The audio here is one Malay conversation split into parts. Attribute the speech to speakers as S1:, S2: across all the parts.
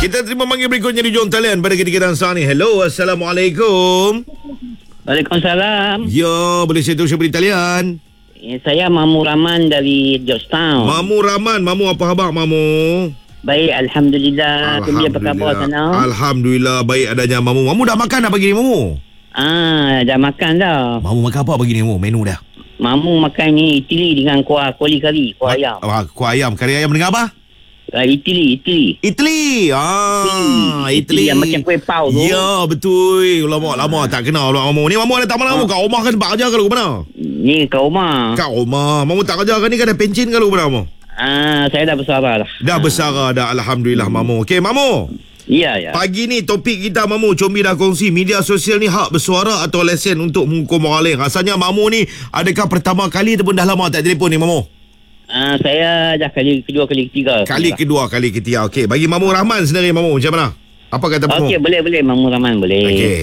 S1: Kita terima panggil berikutnya di John Talian pada ketika dan saat ni. Hello, Assalamualaikum.
S2: Waalaikumsalam.
S1: Ya, boleh saya terus beri talian?
S2: Saya Mamu Rahman dari Georgetown.
S1: Mamu Rahman, Mamu apa khabar Mamu?
S2: Baik, Alhamdulillah. Kemudian apa khabar sana?
S1: Alhamdulillah, baik adanya Mamu. Mamu dah makan dah pagi ni Mamu?
S2: Dah makan dah.
S1: Mamu makan apa pagi ni Mamu? Menu dah?
S2: Mamu makan ni itili dengan kuah koli kari, kuah ayam.
S1: Kuah ayam, kari ayam dengan apa?
S2: Itili.
S1: Itli. Itli
S2: yang macam kuih pau tu.
S1: Ya, betul. Lama tak kenal Mamu. Ni Mamu ada tak mana Mamu? Kat rumah kan sebab kerja ke lu mana?
S2: Ni kat rumah.
S1: Kat rumah. Mamu tak kerja kan ni kan ada pencin ke lu mana Mamu?
S2: Saya dah bersara dah.
S1: Dah bersara dah, Alhamdulillah Mamu. Okey Mamu.
S2: Ya.
S1: Pagi ni topik kita Mamu, Combi dah kongsi media sosial ni hak bersuara atau lesen untuk menghukum orang lain. Rasanya Mamu ni adakah pertama kali ataupun dah lama tak telefon ni Mamu?
S2: Saya dah kedua kali ketiga.
S1: Kali kedua, kali ketiga. Okey, bagi Mamu Rahman sendiri Mamu, macam mana? Apa kata Mamu?
S2: Okey, boleh Mamu Rahman boleh.
S1: Okey.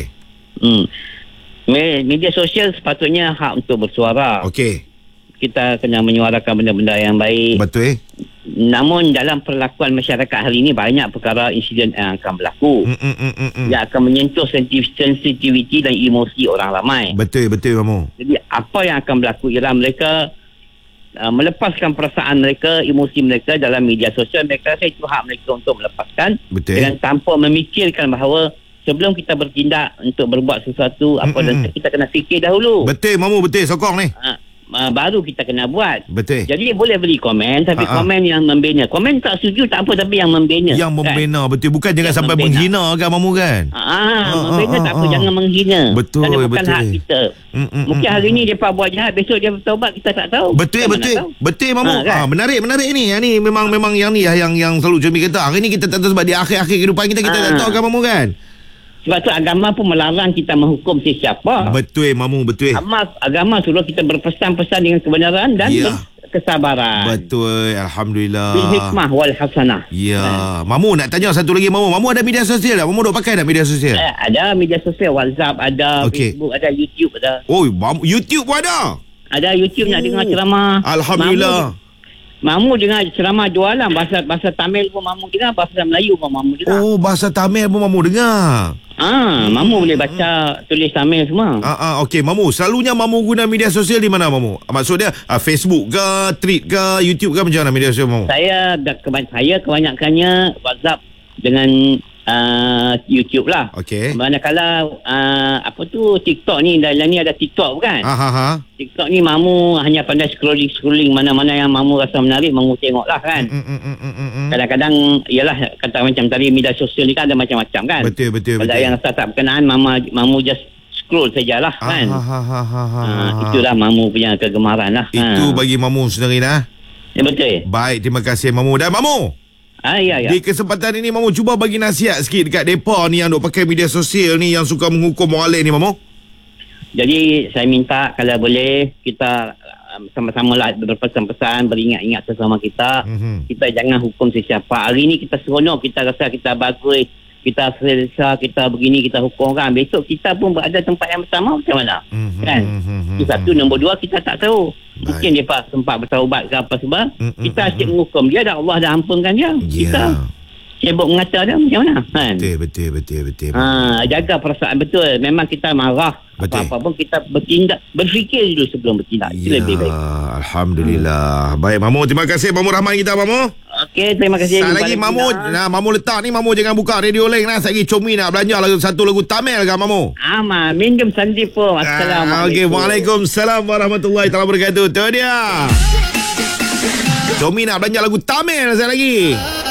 S2: Media sosial sepatutnya hak untuk bersuara.
S1: Okey.
S2: Kita kena menyuarakan benda-benda yang baik.
S1: Betul.
S2: Namun dalam perlakuan masyarakat hari ini banyak perkara insiden yang akan berlaku. Yang akan menyentuh sensitiviti dan emosi orang ramai.
S1: Betul Mamu.
S2: Jadi apa yang akan berlaku ialah mereka melepaskan perasaan mereka, emosi mereka dalam media sosial. Mereka rasa itu hak mereka untuk melepaskan.
S1: Betul.
S2: Dengan tanpa memikirkan bahawa sebelum kita bertindak untuk berbuat sesuatu dan kita kena fikir dahulu.
S1: Betul Mamu, betul sokong ni.
S2: Baru kita kena buat.
S1: Betul.
S2: Jadi boleh beli komen, tapi komen yang membina. Komen tak setuju tak apa, tapi yang membina.
S1: Yang membina, kan? Betul. Bukan jangan sampai
S2: membina.
S1: Menghina kan Mamu kan?
S2: Membina tak apa, jangan menghina.
S1: Betul.
S2: Kerana bukan hak kita. Mungkin hari ni dia buat jahat, besok dia bertaubat, kita tak tahu.
S1: Betul Mamu.
S2: Kan?
S1: Menarik ni. Yang ni memang yang ni yang selalu Combi kata. Hari ni kita tak tahu sebab di akhir-akhir kehidupan kita tak tahu kan Mamu kan?
S2: Sebab tu agama pun melarang kita menghukum sesiapa.
S1: Betul Mamu, betul.
S2: Agama suruh kita berpesan-pesan dengan kebenaran dan kesabaran.
S1: Betul, Alhamdulillah.
S2: Bil hikmah wal hasanah.
S1: Ya. Mamu nak tanya satu lagi Mamu. Mamu ada media sosial tak? Mamu duk pakai tak media sosial?
S2: Ada media sosial, WhatsApp ada, Facebook ada, YouTube ada.
S1: Oh, YouTube pun ada?
S2: Ada YouTube nak dengar ceramah.
S1: Alhamdulillah.
S2: Mamu dengar ceramah jualan bahasa Tamil pun Mamu dengar, bahasa Melayu pun Mamu dengar.
S1: Oh, bahasa Tamil pun Mamu dengar.
S2: Mamu boleh baca, tulis Tamil semua.
S1: Okey Mamu, selalunya Mamu guna media sosial di mana Mamu? Maksudnya Facebook ke, Tweet ke, YouTube ke, macam mana media sosial Mamu?
S2: Saya kebanyakannya WhatsApp dengan YouTube lah.
S1: Okey.
S2: Manakala TikTok ni, dalam ni ada TikTok kan? TikTok ni Mamu hanya pandai scrolling mana-mana yang Mamu rasa menarik, Mamu tengok lah kan. Kadang-kadang ialah kata macam tadi, media sosial ni kan ada macam-macam kan.
S1: Betul.
S2: Kalau yang rasa tak berkenaan, Mamu just scroll sajalah kan. Itulah Mamu punya kegemaran lah.
S1: Itu bagi Mamu sendiri lah.
S2: Ya, betul.
S1: Baik, terima kasih Mamu. Dan Mamu,
S2: ya.
S1: di kesempatan ini Mamu cuba bagi nasihat sikit dekat depa ni yang duk pakai media sosial ni, yang suka menghukum orang lain ni Mamu.
S2: Jadi saya minta kalau boleh kita sama-sama lah berpesan-pesan, beringat-ingat sesama kita. Kita jangan hukum sesiapa. Hari ni kita seronok, kita rasa kita bagus, kita selesa, kita begini, kita hukum kan. Besok kita pun berada tempat yang bersama, macam mana? Kan? Itu satu. Nombor dua, kita tak tahu. Mungkin dia sempat bertaubat ke apa sebab. Kita asyik menghukum dia dan Allah dah ampunkan dia. Kita sibuk mengata dia, macam mana? Kan?
S1: Betul.
S2: Jaga perasaan betul. Memang kita marah, apa-apa pun kita bertindak, berfikir dulu sebelum bertindak. Itu lebih baik.
S1: Alhamdulillah. Baik Mamu, terima kasih Mamu Rahman kita Mamu.
S2: Okey, terima kasih.
S1: Sekali lagi Mamu letak ni, Mamu jangan buka radio lain lah. Sekali lagi Combi nak belanja satu lagu Tamil kan Mamu?
S2: Minum sandipo. Assalamualaikum.
S1: Okey, Waalaikumsalam warahmatullahi wabarakatuh. Tu dia. Combi nak belanja lagu Tamil sekali lagi.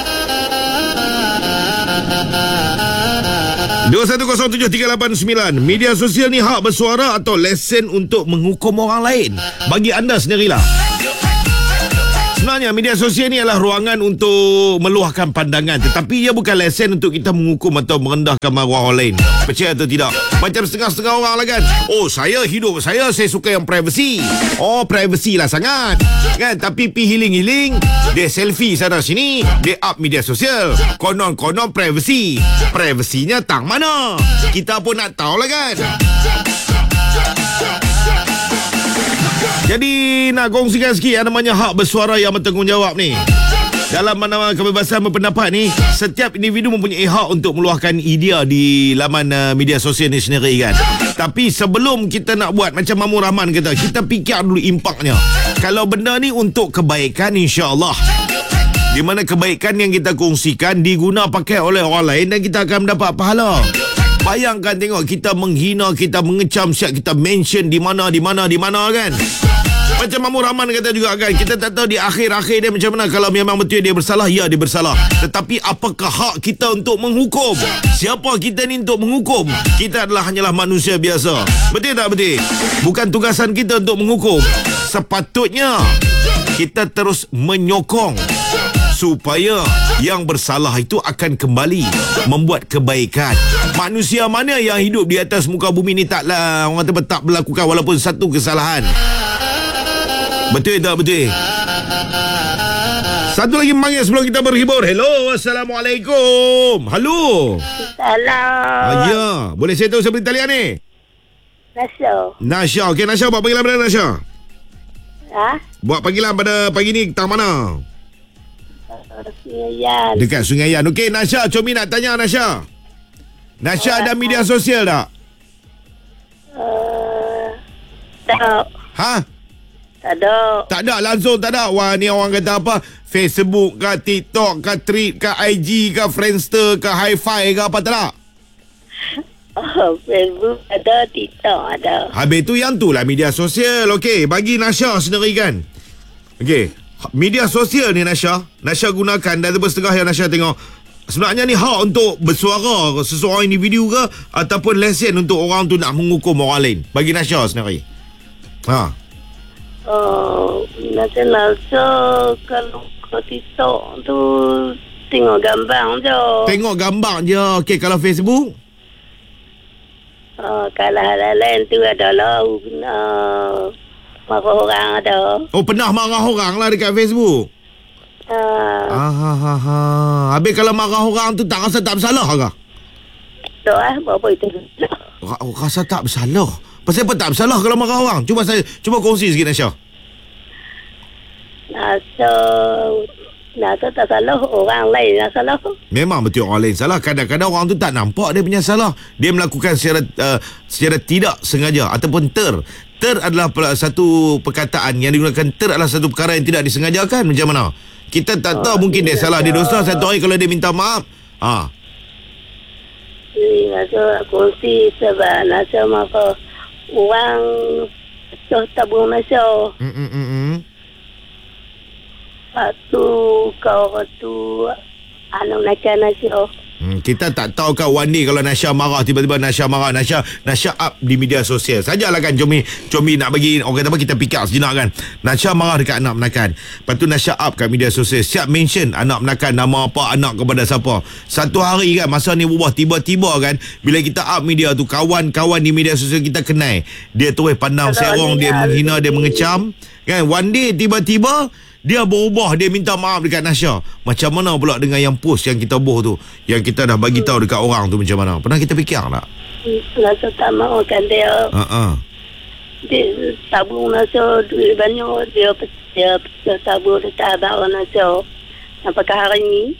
S1: 21073889. Media sosial ni hak bersuara atau lesen untuk menghukum orang lain? Bagi anda sendirilah. Sebenarnya media sosial ni adalah ruangan untuk meluahkan pandangan, tetapi ia bukan lesen untuk kita menghukum atau merendahkan maruah orang lain. Percaya atau tidak? Macam setengah-setengah orang lah kan. Saya suka yang privacy. Privacy lah sangat kan. Tapi healing dia selfie sana sini, dia up media sosial. Konon privacy. Privasinya tang mana? Kita pun nak tahu lah kan. Jadi nak kongsikan sikit yang namanya hak bersuara yang bertanggungjawab ni. Dalam mana kebebasan berpendapat ni, setiap individu mempunyai hak untuk meluahkan idea di laman media sosial ni sendiri kan. Tapi sebelum kita nak buat macam Mamu Rahman kata, kita fikir dulu impaknya. Kalau benda ni untuk kebaikan, insya-Allah, di mana kebaikan yang kita kongsikan diguna pakai oleh orang lain dan kita akan mendapat pahala. Bayangkan tengok, kita menghina, kita mengecam, siap kita mention di mana kan. Macam Mamu Rahman kata juga kan, kita tak tahu di akhir-akhir dia macam mana. Kalau memang betul dia bersalah, ya dia bersalah. Tetapi apakah hak kita untuk menghukum? Siapa kita ni untuk menghukum? Kita hanyalah manusia biasa. Betul tak betul? Bukan tugasan kita untuk menghukum. Sepatutnya kita terus menyokong supaya yang bersalah itu akan kembali membuat kebaikan. Manusia mana yang hidup di atas muka bumi ni taklah orang kata tak melakukan walaupun satu kesalahan. Betul tak betul? Satu lagi memanggil sebelum kita berhibur. Hello, Assalamualaikum. Halo.
S3: Salam.
S1: Ya, boleh saya tahu siapa di talian ni? Nasha. Okey, Nasha, buat panggilan pada Nasha. Buat panggilan pada pagi ni tang mana?
S3: Sungai Yan.
S1: Dekat Sungai Yan. Okey, Nasha, Comi nak tanya Nasha. Nasha ada media sosial tak?
S3: Tak.
S1: Ha?
S3: Tak ada.
S1: Tak ada, langsung tak ada. Wah, ni orang kata apa? Facebook ke, TikTok ke, Tweet ke, IG ke, Friendster ke, Hi-Fi ke, apa tak?
S3: Facebook ada, TikTok ada.
S1: Habis tu yang tu lah media sosial. Okey, bagi Nasha sendiri kan. Okey, media sosial ni Nasha gunakan dan setengah yang Nasha tengok. Sebenarnya ni hak untuk bersuara seseorang individu ke ataupun lesen untuk orang tu nak menghukum orang lain? Bagi Nasha sendiri.
S3: Nasa kalau ke TikTok tu tengok gambar je.
S1: Tengok gambar je. Okey, kalau Facebook?
S3: Kalau hal lain tu adalah marah orang ada.
S1: Oh, pernah marah orang lah dekat Facebook? Habis kalau marah orang tu tak rasa tak bersalah ke?
S3: Tak berapa itu.
S1: Rasa tak bersalah. Pasal apa tak bersalah kalau marah orang? Cuba kongsi sikit Nasha.
S3: Nasa tak salah, orang lain yang salah.
S1: Memang betul orang lain salah. Kadang-kadang orang tu tak nampak dia punya salah. Dia melakukan secara tidak sengaja ataupun ter adalah satu perkataan yang digunakan. Ter adalah satu perkara yang tidak disengajakan. Macam mana? Kita tak tahu, mungkin dia salah, dia dosa. Satu hari kalau dia minta maaf,
S3: Nasa kongsi sebab nasa maka orang tabung nasa. Waktu kau tu nakal nasa.
S1: Kita tak tahu kan one day kalau Nasha marah, tiba-tiba Nasha marah, Nasha up di media sosial. Sajalah kan Comi nak bagi orang kata apa, kita fikir sejenak kan. Nasha marah dekat anak menakan. Lepas tu Nasha up kat media sosial, siap mention anak menakan, nama apa, anak kepada siapa. Satu hari kan masa ni berubah, tiba-tiba kan bila kita up media tu, kawan-kawan di media sosial kita kenal, dia terus pandang serong, dia menghina, dia mengecam kan. One day tiba-tiba dia berubah, dia minta maaf dekat Nasha. Macam mana pula dengan yang post yang kita buat tu, yang kita dah bagi tahu dekat orang tu, macam mana? Pernah kita fikir tak?
S3: Nasha tak mahu kan dia. Dia tabung Nasha duit banyak, dia tabung dekat abang Nasha. Sampaikan hari ni.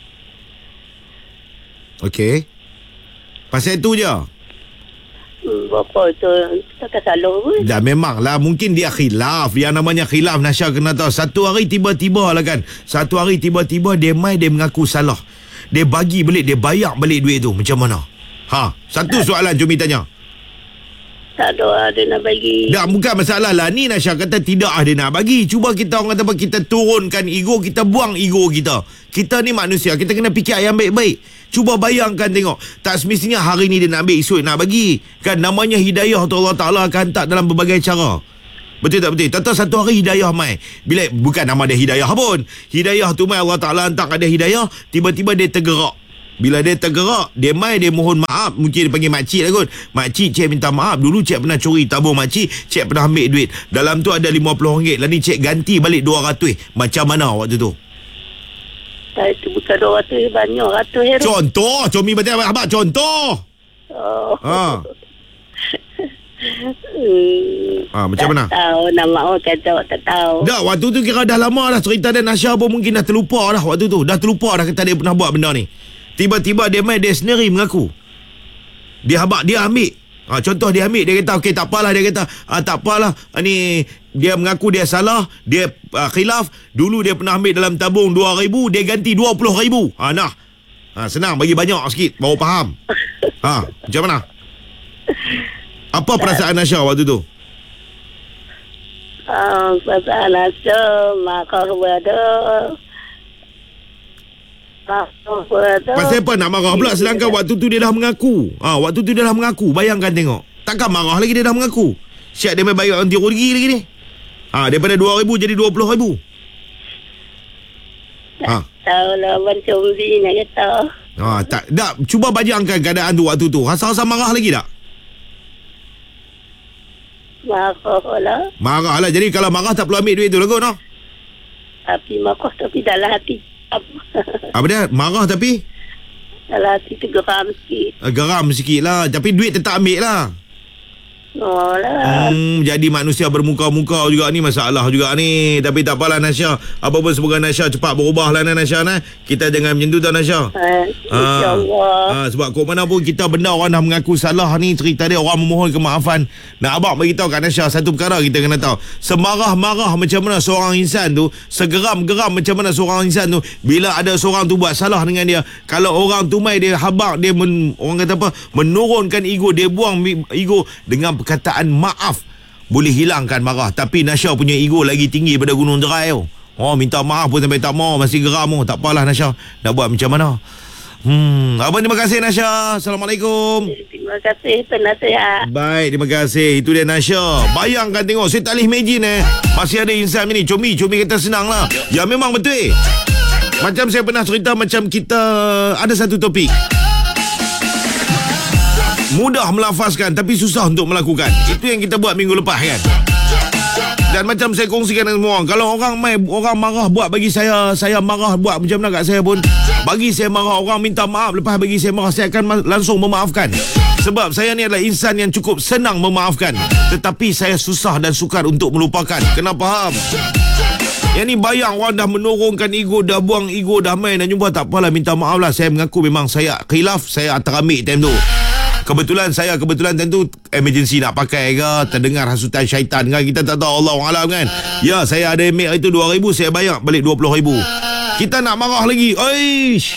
S1: Okey. Pasal itu je.
S3: Bapa tu tak salah pun.
S1: Dah memanglah, mungkin dia khilaf. Yang namanya khilaf, Nasha kena tahu. Satu hari tiba-tiba lah kan, dia mai, dia mengaku salah. Dia bagi balik, dia bayar balik duit tu. Macam mana? Satu soalan Cumi tanya.
S3: Tak ada dia nak bagi.
S1: Dah, bukan masalah lah. Ni Nasha kata tidak ada nak bagi. Cuba kita orang kata apa, kita turunkan ego, kita buang ego kita. Kita ni manusia, kita kena fikir yang baik-baik. Cuba bayangkan tengok, tak semestinya hari ni dia nak ambil, esok nak bagi. Kan namanya hidayah tu Allah Ta'ala akan hantar dalam berbagai cara. Betul tak betul? Tak tahu satu hari hidayah mai. Bila bukan nama dia hidayah pun. Hidayah tu mai Allah Ta'ala hantar ada hidayah, tiba-tiba dia tergerak. Bila dia tergerak, dia mai, dia mohon maaf. Mungkin dia panggil makcik lah kot. Makcik, cik minta maaf. Dulu cik pernah curi tabung makcik, cik pernah ambil duit. Dalam tu ada RM50. Lah ni cik ganti balik RM200. Macam mana waktu tu?
S3: Itu bukan RM200, banyak RM100.
S1: Contoh, Comi baca abang contoh. Macam mana?
S3: Tak tahu. Nama orang kata tak tahu.
S1: Dah, waktu tu kira dah lama dah cerita dan Nasha pun mungkin dah terlupa dah waktu tu. Dah terlupa dah kata dia pernah buat benda ni. Tiba-tiba dia main, dia sendiri mengaku. Dia ambil. Contoh dia ambil, dia kata okey tak apalah, dia kata tak apalah, ni dia mengaku dia salah, dia khilaf, dulu dia pernah ambil dalam tabung 2,000, dia ganti 20,000. Senang, bagi banyak sikit baru faham. Macam mana? Apa perasaan Nasha waktu tu?
S3: Perasaan Nasha marah pada.
S1: Pasal apa nak marah pula sedangkan waktu tu dia dah mengaku. Waktu tu dia dah mengaku. Bayangkan tengok. Takkan marah lagi dia dah mengaku. Siap dia main bayar anti rugi lagi ni. Daripada 2,000 jadi 20,000.
S3: Tahu lah macam ni nak kata.
S1: Tak, cuba bayangkan keadaan tu waktu tu. Rasa-rasa marah lagi tak? Marah lah. Jadi kalau marah tak perlu ambil duit tu lah kot, no?
S3: Tapi marah tapi dalam hati.
S1: Apa dia? Marah tapi?
S3: Dalam hati tu geram sikit.
S1: Geram sikit lah. Tapi duit tetap ambil lah. Jadi manusia bermuka-muka juga ni, masalah juga ni. Tapi tak apalah Nasha. Apa pun semoga Nasha cepat berubah lah Nasha. Kita jangan macam tu tau Nasha.
S3: InsyaAllah.
S1: Sebab kok mana pun kita benda orang dah mengaku salah ni, cerita dia orang memohon kemaafan. Nak abang beritahu kat Nasha satu perkara kita kena tahu. Semarah-marah macam mana seorang insan tu, segeram-geram macam mana seorang insan tu, bila ada seorang tu buat salah dengan dia, kalau orang tu mai dia habaq, dia orang kata apa, menurunkan ego, dia buang ego dengan perkataan maaf, boleh hilangkan marah. Tapi Nasha punya ego lagi tinggi pada gunung Jerai tu. Minta maaf pun sampai tak mau, masih geram tu. Tak apalah Nasha, nak buat macam mana. Abang terima kasih Nasha. Assalamualaikum.
S3: Terima kasih penasihat.
S1: Baik, terima kasih. Itu dia Nasha. Bayangkan tengok, saya tak boleh imagine masih ada insan ni. Cumi kata senang lah. Ya memang betul. Macam saya pernah cerita, macam kita ada satu topik, mudah melafazkan tapi susah untuk melakukan. Itu yang kita buat minggu lepas kan. Dan macam saya kongsikan dengan semua orang, kalau orang marah buat bagi saya marah buat macam mana kat saya pun, bagi saya marah, orang minta maaf, lepas bagi saya marah, saya akan langsung memaafkan. Sebab saya ni adalah insan yang cukup senang memaafkan, tetapi saya susah dan sukar untuk melupakan. Kena faham. Yang ni bayang orang dah menurunkan ego, dah buang ego, dah main dan jumpa, tak apalah, minta maaf lah. Saya mengaku memang saya khilaf, saya teramik time tu. Kebetulan tentu emergency nak pakai ke, terdengar hasutan syaitan kan, kita tak tahu, Allah alam kan. Ya, saya ada ambil itu 2,000, saya bayar balik 20,000. Kita nak marah lagi.